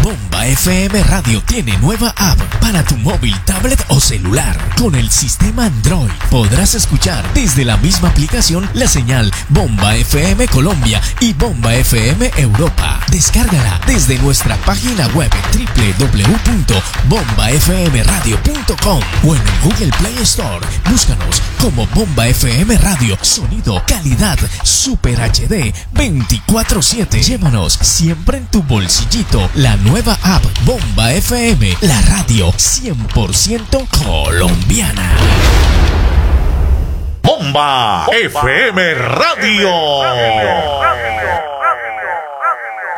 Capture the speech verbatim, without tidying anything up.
Bomba F M Radio tiene nueva app para tu móvil, tablet o celular. Con el sistema Android podrás escuchar desde la misma aplicación la señal Bomba F M Colombia y Bomba F M Europa. Descárgala desde nuestra página web doble u doble u doble u punto bomba f m radio punto com o en el Google Play Store. Búscanos como Bomba F M Radio. Sonido, calidad, Super H D veinticuatro siete. Llévanos siempre en tu bolsillito la nueva app Bomba F M, la radio cien por ciento colombiana. Bomba F M Radio.